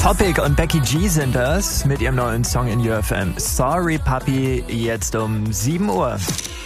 Topic und Becky G sind das mit ihrem neuen Song in UFM. Sorry Papi, jetzt um 7 Uhr.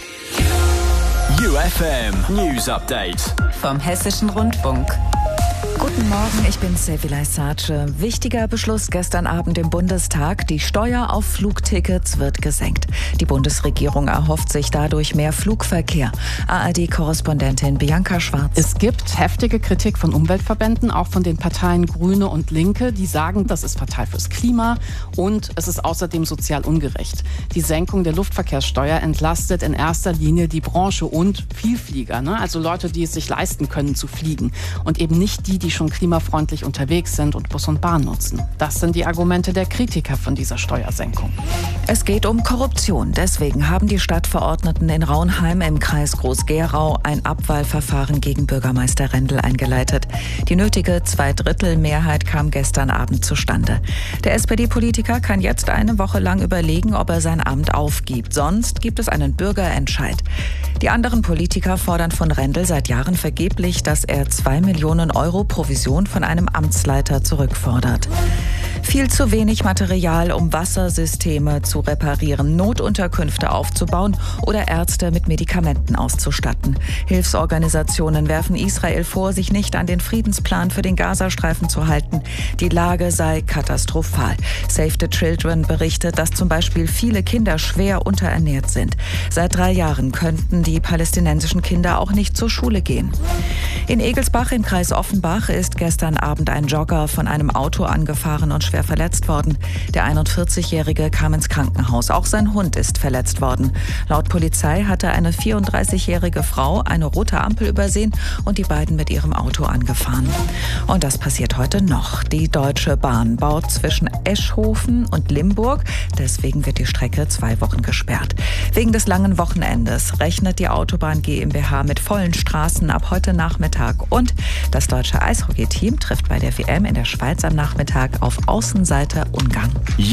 UFM News Update vom Hessischen Rundfunk. Guten Morgen, ich bin Sevilay Sace. Wichtiger Beschluss gestern Abend im Bundestag. Die Steuer auf Flugtickets wird gesenkt. Die Bundesregierung erhofft sich dadurch mehr Flugverkehr. ARD-Korrespondentin Bianca Schwarz. Es gibt heftige Kritik von Umweltverbänden, auch von den Parteien Grüne und Linke. Die sagen, das ist fatal fürs Klima und es ist außerdem sozial ungerecht. Die Senkung der Luftverkehrssteuer entlastet in erster Linie die Branche und Vielflieger, also Leute, die es sich leisten können zu fliegen und eben nicht die schon klimafreundlich unterwegs sind und Bus und Bahn nutzen. Das sind die Argumente der Kritiker von dieser Steuersenkung. Es geht um Korruption. Deswegen haben die Stadtverordneten in Raunheim im Kreis Groß-Gerau ein Abwahlverfahren gegen Bürgermeister Rendel eingeleitet. Die nötige Zweidrittelmehrheit kam gestern Abend zustande. Der SPD-Politiker kann jetzt eine Woche lang überlegen, ob er sein Amt aufgibt. Sonst gibt es einen Bürgerentscheid. Die anderen Politiker fordern von Rendel seit Jahren vergeblich, dass er 2 Millionen Euro Provision von einem Amtsleiter zurückfordert. Viel zu wenig Material, um Wassersysteme zu reparieren, Notunterkünfte aufzubauen oder Ärzte mit Medikamenten auszustatten. Hilfsorganisationen werfen Israel vor, sich nicht an den Friedensplan für den Gazastreifen zu halten. Die Lage sei katastrophal. Save the Children berichtet, dass zum Beispiel viele Kinder schwer unterernährt sind. Seit 3 Jahren könnten die palästinensischen Kinder auch nicht zur Schule gehen. In Egelsbach im Kreis Offenbach ist gestern Abend ein Jogger von einem Auto angefahren und schwer verletzt worden. Der 41-Jährige kam ins Krankenhaus. Auch sein Hund ist verletzt worden. Laut Polizei hatte eine 34-jährige Frau eine rote Ampel übersehen und die beiden mit ihrem Auto angefahren. Und das passiert heute noch. Die Deutsche Bahn baut zwischen Eschhofen und Limburg. Deswegen wird die Strecke 2 Wochen gesperrt. Wegen des langen Wochenendes rechnet die Autobahn GmbH mit vollen Straßen ab heute Nachmittag. Und das deutsche Eishockey-Team trifft bei der WM in der Schweiz am Nachmittag auf Außenseiter Ungarn.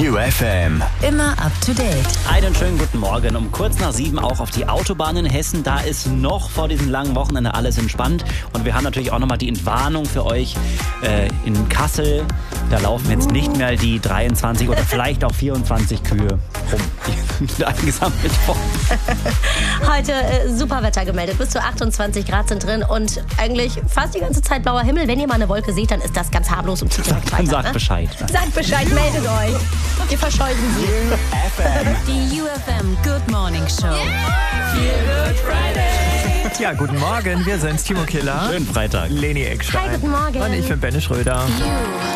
UFM Immer up to date. Einen schönen guten Morgen. Um kurz nach 7 auch auf die Autobahn in Hessen. Da ist noch vor diesem langen Wochenende alles entspannt. Und wir haben natürlich auch nochmal die Entwarnung für euch in Kassel. Da laufen jetzt nicht mehr die 23 oder vielleicht auch 24 Kühe rum. Die eingesammelt worden. Heute super Wetter gemeldet. Bis zu 28 Grad sind drin und eigentlich fast die ganze Zeit blauer Himmel. Wenn ihr mal eine Wolke seht, dann ist das ganz harmlos und zieht direkt weiter. Dann sagt Bescheid. Sagt Bescheid, meldet euch. Wir verscheuchen sie. Die UFM Good Morning Show. Ja, guten Morgen, wir sind's, Timo Killer. Schönen Freitag. Leni Eckstein. Hi, guten Morgen. Und ich bin Benne Schröder. You.